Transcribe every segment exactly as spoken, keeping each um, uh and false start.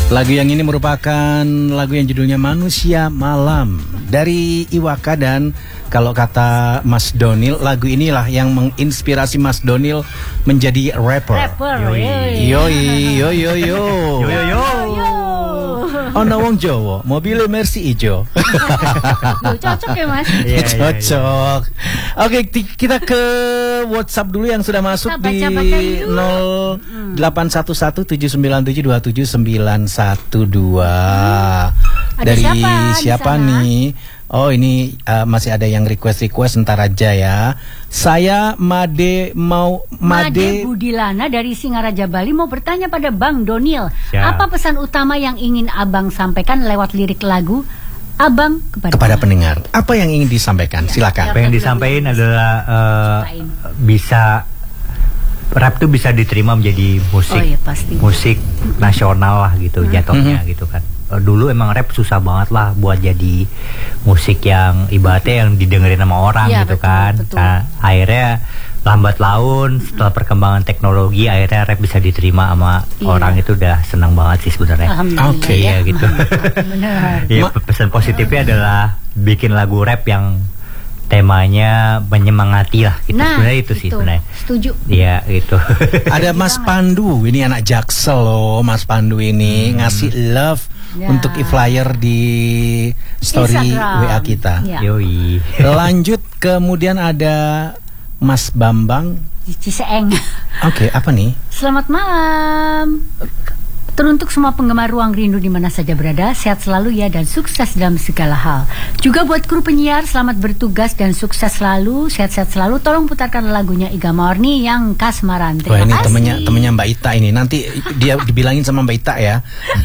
Lagu yang ini merupakan lagu yang judulnya Manusia Malam dari Iwaka, dan kalau kata Mas Donil, lagu inilah yang menginspirasi Mas Donil menjadi rapper. Rapper. Yoi, yoi, yo yo yo. Yo yo yo. Ono wong Jawa, mobilnya Mercy ijo. Duh, cocok ya Mas? Yeah, cocok. Yeah, Oke, okay, kita ke WhatsApp dulu yang sudah masuk baca, di baca nol delapan satu satu tujuh sembilan tujuh dua tujuh sembilan satu dua. Ada Dari siapa, siapa nih? Oh, ini uh, masih ada yang request-request, ntar aja ya. Saya Made mau Made, Made Budilana dari Singaraja Bali mau bertanya pada Bang Donil, ya. apa pesan utama yang ingin Abang sampaikan lewat lirik lagu Abang kepada, kepada pendengar? Apa yang ingin disampaikan? Ya, Silakan. Apa yang disampaikan adalah uh, bisa rap tuh bisa diterima menjadi musik, oh, iya, pasti. musik nasional lah gitu, hmm. jatuhnya hmm. gitu kan. Dulu emang rap susah banget lah buat jadi musik yang ibaratnya yang didengerin sama orang ya, gitu betul, kan. Betul. Nah, akhirnya lambat laun setelah perkembangan teknologi akhirnya rap bisa diterima sama iya. orang, itu udah senang banget sih sebenarnya. Oke, okay. ya gitu. Benar. Ya, pesan positifnya adalah bikin lagu rap yang temanya menyemangati lah gitu. Nah, sebenarnya itu sih sebenarnya. Setuju. Iya, itu. Ada Mas Pandu, ini anak Jaksel loh. Mas Pandu ini hmm. ngasih love ya. untuk e-flyer di story Instagram. W A kita. Ya. Yoi. Lanjut, kemudian ada Mas Bambang Ciseeng. Oke, okay, apa nih? Selamat malam. Teruntuk semua penggemar Ruang Rindu di mana saja berada, sehat selalu ya dan sukses dalam segala hal. Juga buat kru penyiar, selamat bertugas dan sukses selalu, sehat-sehat selalu. Tolong putarkan lagunya Iga Morni yang Kasmaran. Terima Wah, ini kasih. temennya temennya Mbak Ita ini. Nanti dia dibilangin sama Mbak Ita ya.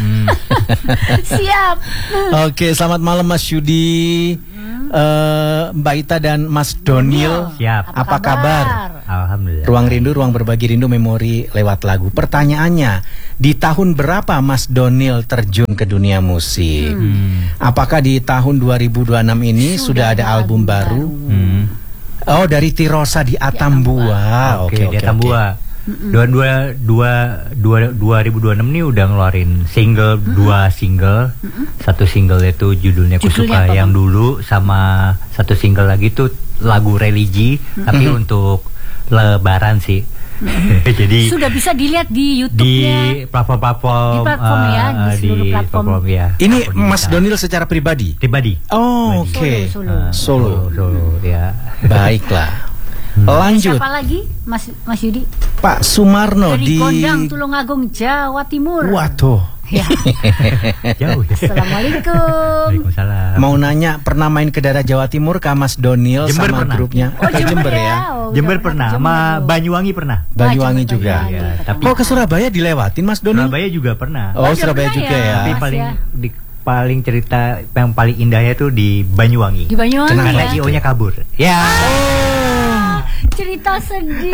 Siap. Oke, selamat malam Mas Yudi, uh, Mbak Ita dan Mas Donil. Siap. Apa, Apa kabar? kabar? Alhamdulillah. Ruang Rindu, ruang berbagi rindu memori lewat lagu. Pertanyaannya, di tahun berapa Mas Donil terjun ke dunia musik? Hmm. Apakah di tahun dua ribu dua puluh enam ini sudah, sudah ada album baru? baru? Hmm. Oh, dari Tirosa di Atambua. Oke, okay, okay, di Atambua. Okay. Dua dua dua dua dua ribu dua puluh enam nih udah ngeluarin single, mm-hmm. dua single. Mm-hmm. Satu single itu judulnya Kusuka yang dulu, sama satu single lagi tuh lagu religi, mm-hmm. tapi untuk Lebaran sih. Mm-hmm. Jadi sudah bisa dilihat di YouTube-nya, di platform-platform, di platform ya, uh, di seluruh di platform. platform ya. Ini Mas Donil secara pribadi? Pribadi. Oh, oke. Okay. Solo, solo. Solo. Solo, ya. Baiklah. Hmm. Lanjut. Siapa lagi, Mas Mas Yudi? Pak Sumarno dari di Gondang, Tulungagung, Jawa Timur. Waduh. Ya. Jauh. Assalamualaikum. Waalaikumsalam. Mau nanya, pernah main ke daerah Jawa Timur ke Mas Donil Jember sama pernah. grupnya? Oh, Jember, Jember ya. Oh, Jember pernah, sama Banyuwangi pernah. Banyuwangi Nah, juga. Banyuwangi. Ya, tapi oh, ke Surabaya dilewatin Mas Donil? Surabaya juga pernah. Oh, Surabaya juga ya. Tapi Mas, paling ya. di paling cerita yang paling indahnya tuh di Banyuwangi. Di Banyuwangi. Karena ya? I O-nya kabur. Ya. Oh, cerita sedih.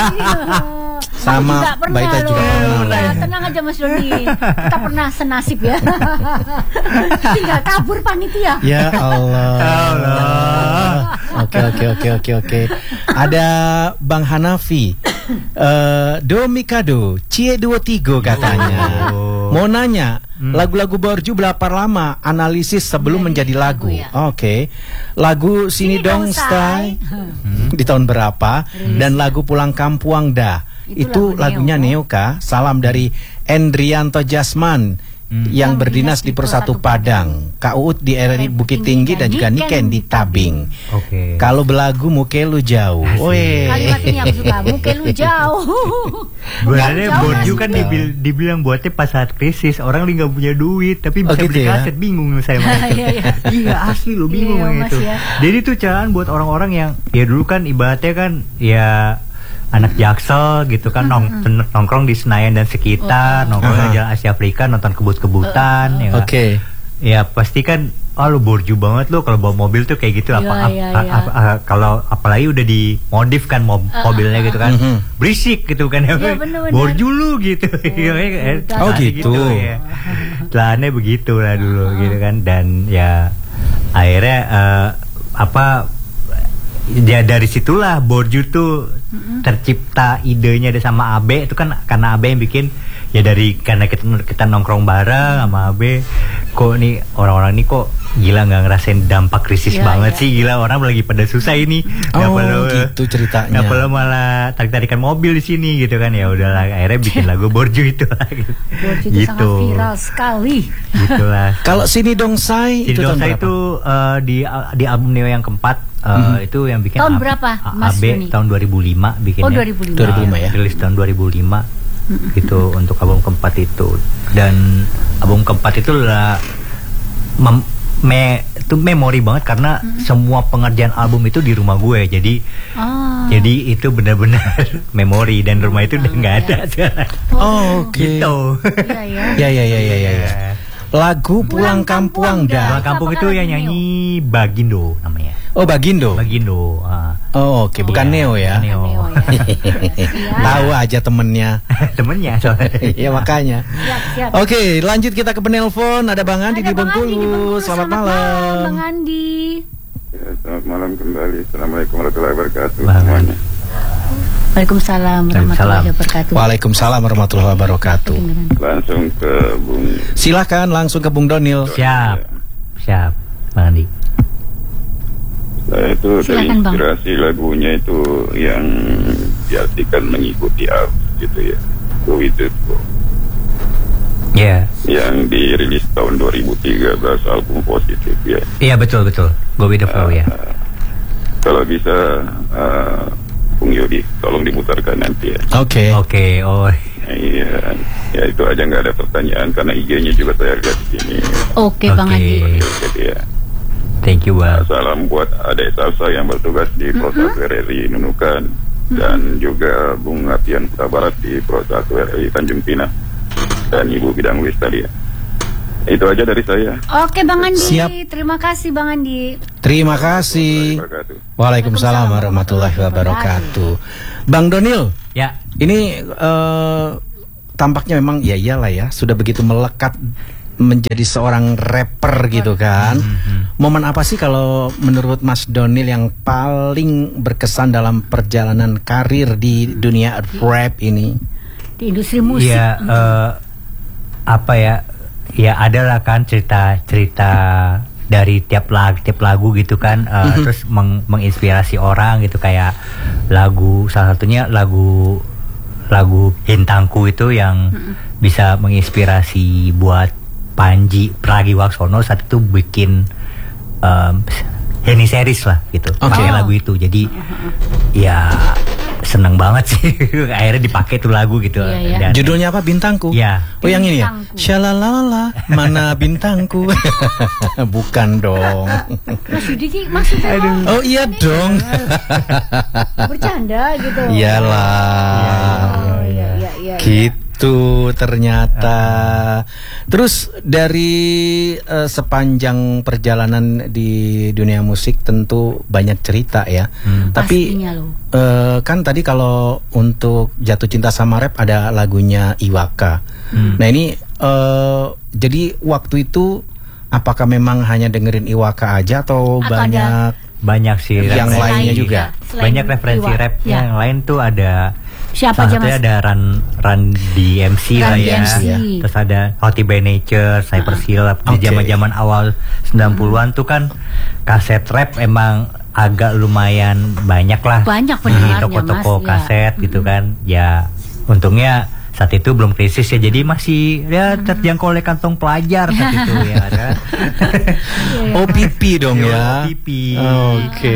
Sama Mbak Ita juga pernah. Ya, tenang aja Mas Doni, kita pernah senasib ya. Tinggal kabur panitia. Ya Allah. Allah. Oke oke oke oke oke. Ada Bang Hanafi, uh, Do Mikado, Cie dua tiga katanya. Oh. Mau nanya, hmm. lagu-lagu Borju berapa lama analisis sebelum menjadi, menjadi lagu? ya. Oke, okay. Lagu Sini, Sini Dong Stay hmm. di tahun berapa? Hmm. Dan lagu Pulang Kampuang Dah. Itu, Itu lagu lagunya Neo Kah? Salam dari Endrianto Jasman hmm. yang berdinas di Persatu Padang, Kak Uut di R R I Bukit Tinggi dan juga Niken di Tabing. Oke. Okay. Kalau belagu Mukelu jauh. Woi. Kalimat ini aku suka, Mukelu jauh. Sebenarnya Borju kan dibil dibilang buatnya pas saat krisis, orang lagi nggak punya duit, tapi bisa oh, gitu beli ya? kaset, bingung saya sama itu. Iya asli lo bingung iya, itu. Ya. Jadi itu carahan buat orang-orang yang ya dulu kan ibaratnya kan ya anak Jaksel gitu kan, nong nongkrong di Senayan dan sekitar, oh. nongkrong di Jalan Asia Afrika, nonton kebut-kebutan. Uh, uh. ya Oke. Okay. Ya pasti kan, oh lu Borju banget lu kalau bawa mobil tuh kayak gitu. Apa, ya, apa, ya. apa, apa kalau apalagi udah dimodif kan mob, uh, mobilnya gitu kan, uh, uh. berisik gitu kan ya, bener, Borju lu gitu. Oh, oh gitu. gitu ya. Celananya begitu lah dulu uh. gitu kan, dan ya akhirnya uh, apa? Ya dari situlah Borju tuh mm-hmm. tercipta idenya ada sama Abe itu kan, karena Abe yang bikin ya dari karena kita kita nongkrong bareng sama Abe, kok nih orang-orang ini kok gila nggak ngerasain dampak krisis ya, banget ya. sih, gila orang lagi pada susah ini, nggak oh, perlu gitu ceritanya, nggak perlu malah tarik-tarikan mobil di sini gitu kan, ya udahlah akhirnya bikin lagu Borju itu lagi. Borju itu gitu. Sangat viral sekali. Gitulah. Kalau Sini Dongsai Sini itu Dongsai itu uh, di di album Neo yang keempat. Uh, mm-hmm. Itu yang bikin tahun berapa, Mas A B tahun dua ribu lima bikinnya. Oh, dua ribu lima. dua ribu lima ya. Rilis tahun dua ribu lima. Mm-hmm. Gitu untuk album keempat itu. Dan album keempat itu lah mem- me itu memori banget karena mm-hmm. semua pengerjaan album itu di rumah gue. Jadi oh. jadi itu benar-benar memori dan rumah itu udah nggak ada. Oh, oke. Okay. Gitu. Iya ya ya ya ya ya. Lagu Pulang Kampung dah. Pulang Kampung itu yang nyanyi Bagindo namanya. Oh, Bagindo. Bagindo. Uh. Oh, oke, okay. Bukan iya, Neo ya. Neo. Neo ya. Tahu aja temennya. Temennya soalnya. Iya makanya. Oke, okay, lanjut kita ke penelpon. Ada Bang Andi di Bengkulu. Selamat, selamat malam. Bang Andi. Ya, selamat malam kembali. Assalamualaikum warahmatullahi wabarakatuh. Semuanya. Waalaikumsalam warahmatullahi wabarakatuh. Waalaikumsalam warahmatullahi wabarakatuh. Langsung ke Bung. Silakan langsung ke Bung Donil. Siap. Siap, Bang Andi. Saya itu dari inspirasi bang. lagunya itu yang diartikan mengikuti arus gitu ya. Go with it go. Ya. Yeah. Yang dirilis tahun dua ribu tiga belas album Positif ya. Iya yeah, betul betul. Go with the flow uh, ya. Uh, kalau bisa uh, Bung Yodi, tolong dimutarkan nanti ya. Oke. Okay. Oke. Okay, oh. Iya, ya itu aja nggak ada pertanyaan karena I G-nya juga saya lihat di sini. Oke, okay, Bang Andi. Jadi ya. Thank you, Bang. Nah, salam buat adik Salsa yang bertugas di Prosatu R R I Nunukan mm-hmm. dan juga Bung Apian Kota Barat di Prosatu R R I Tanjung Pinang dan Ibu Bidang Wis tadi ya. Itu aja dari saya. Oke, Bang Andi. Siap. Terima kasih, Bang Andi. Terima kasih. Waalaikumsalam warahmatullahi wabarakatuh. Bang Donil. Ya. Ini uh, tampaknya memang ya iyalah ya, sudah begitu melekat menjadi seorang rapper gitu kan. Mm-hmm. Momen apa sih kalau menurut Mas Donil yang paling berkesan dalam perjalanan karir di dunia rap ini? Di industri musik. Ya, uh, apa ya? Ya adalah kan cerita-cerita dari tiap lagu, tiap lagu gitu kan, uh, mm-hmm. terus meng, menginspirasi orang gitu, kayak lagu salah satunya lagu lagu Bintangku itu yang mm-hmm. bisa menginspirasi buat Panji Pragiwaksono saat itu bikin um, Henny Series lah gitu, okay. pakai lagu itu. Jadi ya seneng banget sih akhirnya dipakai tuh lagu gitu. Iya, iya. Dan, judulnya apa? Bintangku. Ya. Oh yang ini ya. Shalalala mana bintangku. Bukan dong. Mas Yudi maksudnya. Oh iya dong. Bercanda gitu. Iyalah. Oh iya iya iya. Gitu ternyata. Terus dari uh, sepanjang perjalanan di dunia musik tentu banyak cerita ya. Hmm. Tapi uh, kan tadi kalau untuk Jatuh Cinta Sama Rap ada lagunya Iwaka. Hmm. Nah ini uh, jadi waktu itu apakah memang hanya dengerin Iwaka aja atau, atau banyak banyak sih yang lainnya juga? Selain banyak referensi Iwaka. Rap ya. Yang lain tuh ada siapa aja Mas? Ada Run Run D M C Run lah ya. Ya. Terus ada Hotty by Nature, Cypress Hill uh, di zaman-zaman okay. awal sembilan puluhan tuh kan kaset rap emang agak lumayan banyak lah. Banyak pendengarnya, di toko-toko Mas, kaset ya. Gitu kan. Ya untungnya saat itu belum krisis ya, jadi masih ya terjangkau oleh kantong pelajar saat itu ya ada. O P P dong ya. O P P. Oke.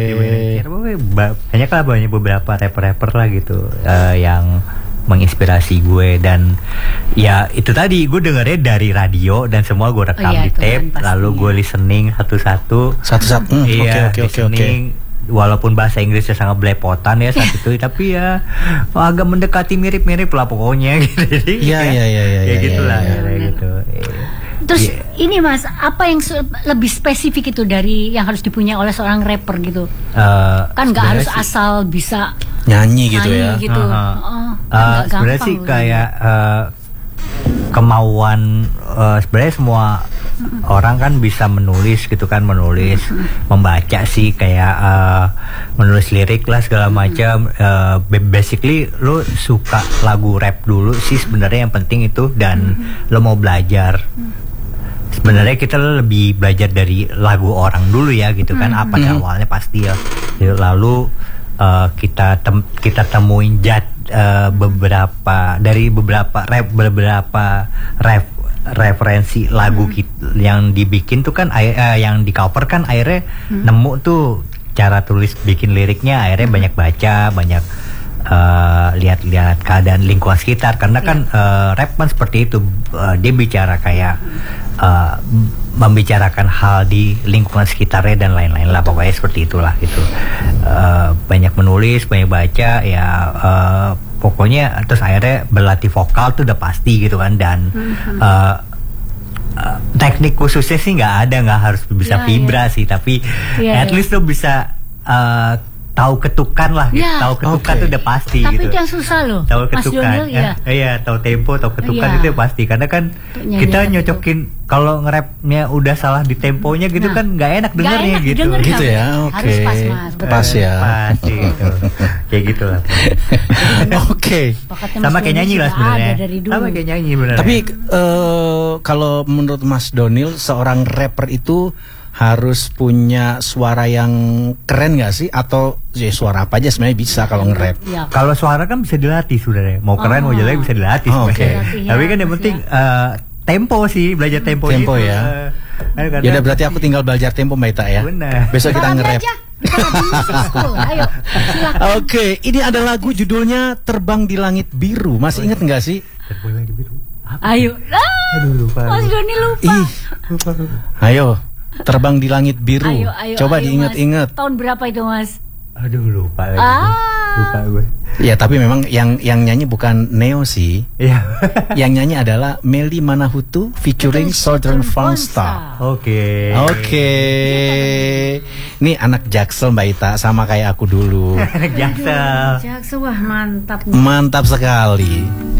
Banyak lah, banyak beberapa rapper-rapper lah gitu uh, yang menginspirasi gue. Dan ya itu tadi gue dengernya dari radio dan semua gue rekam oh, iya, di tape, kan, lalu gue listening satu-satu. Satu-satu. Hmm, iya, oke oke oke. Walaupun bahasa Inggrisnya sangat belepotan ya saat itu, tapi ya agak mendekati mirip-mirip lah pokoknya gitu. Iya iya iya iya. Ya gitulah ya, gitu. Terus yeah. ini Mas, apa yang lebih spesifik itu dari yang harus dipunyai oleh seorang rapper gitu? Uh, kan nggak harus asal bisa nyanyi gitu nyanyi ya. Gitu. Uh-huh. Uh, uh, sebenarnya sih kayak uh, kemauan uh, sebenarnya semua orang kan bisa menulis gitu kan, menulis, membaca sih kayak uh, menulis lirik lah segala macam. Uh, basically lo suka lagu rap dulu sih sebenarnya yang penting itu, dan lo mau belajar. Sebenarnya kita lebih belajar dari lagu orang dulu ya gitu kan, apa sih awalnya pasti ya. Lalu uh, kita tem kita temuin jad uh, beberapa dari beberapa rap beberapa rap referensi lagu hmm. kita, yang dibikin tuh kan uh, yang di cover kan akhirnya hmm. nemu tuh cara tulis bikin liriknya, akhirnya hmm. banyak baca, banyak uh, lihat-lihat keadaan lingkungan sekitar, karena yeah. kan uh, rap kan seperti itu, uh, dia bicara kayak uh, membicarakan hal di lingkungan sekitarnya dan lain-lain lah, pokoknya seperti itulah gitu. Uh, banyak menulis, banyak baca ya. Uh, Pokoknya terus akhirnya berlatih vokal tuh udah pasti gitu kan, dan mm-hmm. uh, uh, teknik khususnya sih nggak ada, nggak harus bisa yeah, vibra yeah. sih, tapi yeah, at yeah. least lo bisa uh, tahu ketukan lah, gitu. yeah. tahu ketukan okay. tuh udah pasti. Tapi gitu. Itu yang susah loh, tahu ketukan, ya, ya. Iya, tahu tempo, tahu ketukan yeah. itu pasti, karena kan Nyanyi kita nyocokin itu. Kalau nge-rapnya udah salah di temponya gitu nah, kan nggak enak dengernya gitu. Denger, gitu ya, oke. Okay. Harus pas mas, betul. Pas ya. Pas gitu, kayak gitu lah. Oke. Sama kayak nyanyi lah sebenarnya. Sama kayak nyanyi benar. Tapi uh, kalau menurut Mas Donil, seorang rapper itu harus punya suara yang keren nggak sih, atau ya suara apa aja sebenarnya bisa kalau nge-rap? Ya. Kalau suara kan bisa dilatih sebenarnya, mau keren oh. mau jelek bisa dilatih. Oh, oke. Okay. Tapi kan yang penting uh, tempo sih, belajar tempo. Tempo gitu. ya. Uh, ya udah berarti aku tinggal belajar tempo Mbak Ita ya. Benar. Besok kita nge-rap. Ayo, Oke, okay, ini ada lagu judulnya Terbang di Langit Biru. Masih ingat nggak sih? Terbang di Langit Biru. Apa? Ayo. Ah, Aduh lupa. Mas Doni lupa. Ih. Lupa. Ayo. Terbang di Langit Biru. Ayo, ayo, coba ayo, diingat-ingat. Tahun berapa itu Mas? Aduh lupa lagi. Ah. Lupa gue. Ya tapi memang yang yang nyanyi bukan Neo sih. Iya. Yang nyanyi adalah Melly Manahutu featuring Southern Fun Star. Oke. Oke. Ini anak Jaksel Mbak Ita, sama kayak aku dulu. Anak Jaksel. Jaksel wah mantap. Mantap sekali.